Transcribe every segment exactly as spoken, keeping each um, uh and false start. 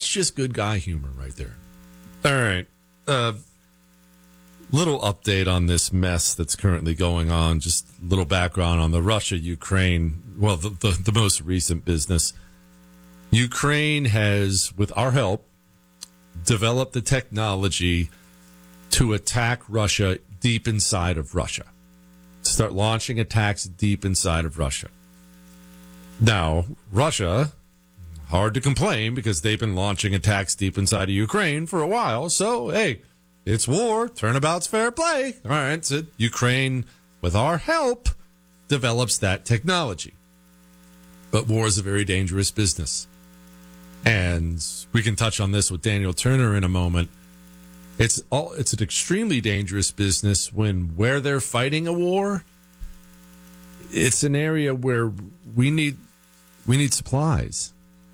That's just good guy humor right there. All right. Uh, little update on this mess that's currently going on. Just a little background on the Russia-Ukraine, well, the, the, the most recent business. Ukraine has, with our help, developed the technology to attack Russia deep inside of Russia. Start launching attacks deep inside of Russia. Now, Russia, hard to complain because they've been launching attacks deep inside of Ukraine for a while. So, hey, it's war. Turnabout's fair play. All right, so Ukraine, with our help, develops that technology. But war is a very dangerous business. And we can touch on this with Daniel Turner in a moment. It's all it's an extremely dangerous business when where they're fighting a war, it's an area where we need we need supplies.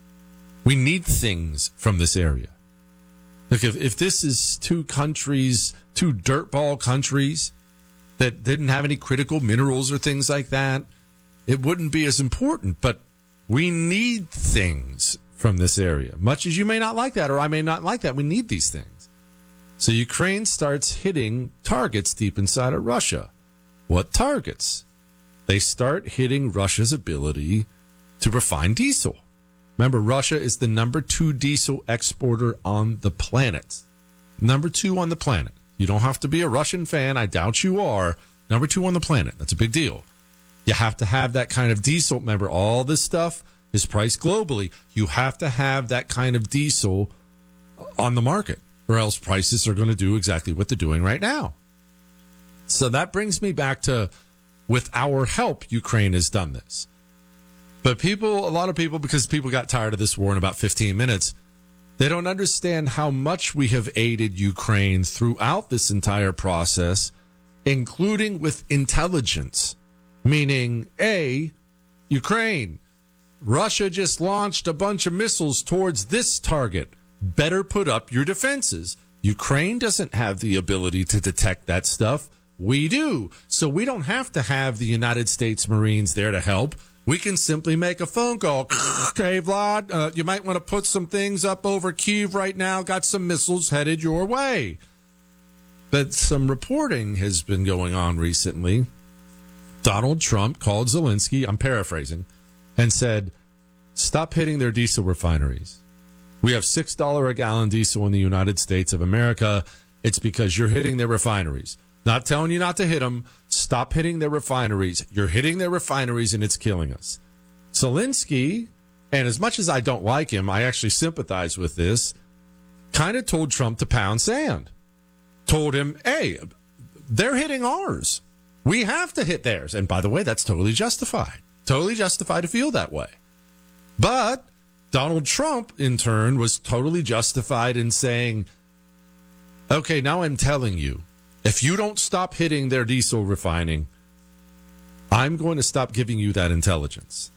We need things from this area. Look, if, if this is two countries, two dirtball countries that didn't have any critical minerals or things like that, it wouldn't be as important. But we need things from this area. Much as you may not like that, or I may not like that, we need these things. So Ukraine starts hitting targets deep inside of Russia. What targets? They start hitting Russia's ability to refine diesel. Remember, Russia is the number two diesel exporter on the planet. Number two on the planet. You don't have to be a Russian fan. I doubt you are. Number two on the planet. That's a big deal. You have to have that kind of diesel. Remember, all this stuff is priced globally. You have to have that kind of diesel on the market, or else prices are going to do exactly what they're doing right now. So that brings me back to, with our help, Ukraine has done this. But people, a lot of people, because people got tired of this war in about fifteen minutes, they don't understand how much we have aided Ukraine throughout this entire process, including with intelligence. Meaning, A, Ukraine, Russia just launched a bunch of missiles towards this target. Better put up your defenses. Ukraine doesn't have the ability to detect that stuff. We do. So we don't have to have the United States Marines there to help. We can simply make a phone call. Okay, Vlad, uh, you might want to put some things up over Kyiv right now. Got some missiles headed your way. But some reporting has been going on recently. Donald Trump called Zelensky, I'm paraphrasing, and said, stop hitting their diesel refineries. We have six dollars a gallon diesel in the United States of America. It's because you're hitting their refineries. Not telling you not to hit them. Stop hitting their refineries. You're hitting their refineries, and it's killing us. Zelensky, and as much as I don't like him, I actually sympathize with this, kind of told Trump to pound sand. Told him, hey, they're hitting ours. We have to hit theirs. And by the way, that's totally justified. Totally justified to feel that way. But Donald Trump, in turn, was totally justified in saying, okay, now I'm telling you, if you don't stop hitting their diesel refining, I'm going to stop giving you that intelligence.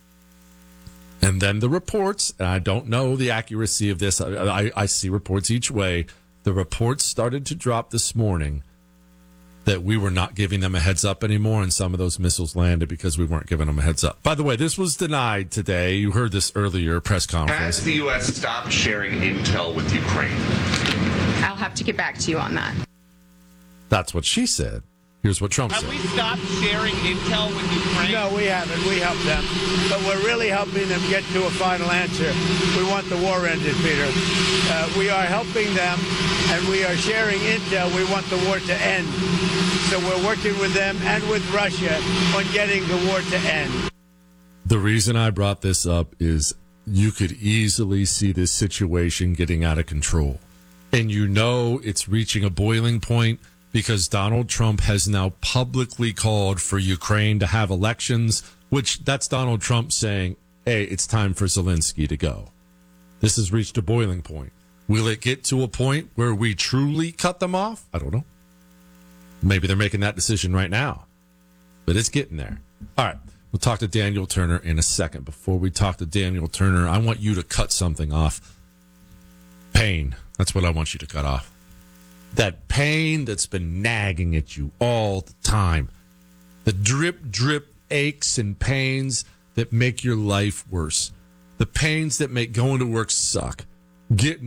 And then the reports, and I don't know the accuracy of this. I, I, I see reports each way. The reports started to drop this morning that we were not giving them a heads up anymore, and some of those missiles landed because we weren't giving them a heads up. By the way, this was denied today. You heard this earlier, press conference. Has the U S stopped sharing intel with Ukraine? I'll have to get back to you on that. That's what she said. Here's what Trump Have said. we stopped sharing intel with Ukraine? No, we haven't. We help them. But we're really helping them get to a final answer. We want the war ended, Peter. Uh, we are helping them, and we are sharing intel. We want the war to end. So we're working with them and with Russia on getting the war to end. The reason I brought this up is you could easily see this situation getting out of control. And you know it's reaching a boiling point because Donald Trump has now publicly called for Ukraine to have elections, which that's Donald Trump saying, hey, it's time for Zelensky to go. This has reached a boiling point. Will it get to a point where we truly cut them off? I don't know. Maybe they're making that decision right now, but it's getting there. All right. We'll talk to Daniel Turner in a second. Before we talk to Daniel Turner, I want you to cut something off. Pain. That's what I want you to cut off. That pain that's been nagging at you all the time. The drip, drip aches and pains that make your life worse. The pains that make going to work suck. Getting